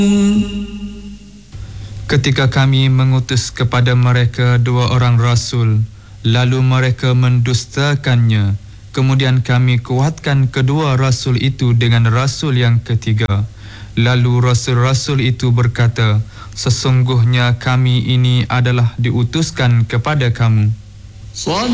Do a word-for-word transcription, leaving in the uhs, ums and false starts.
Ketika kami mengutus kepada mereka dua orang rasul, lalu mereka mendustakannya, kemudian kami kuatkan kedua rasul itu dengan rasul yang ketiga. Lalu rasul-rasul itu berkata, sesungguhnya kami ini adalah diutuskan kepada kamu.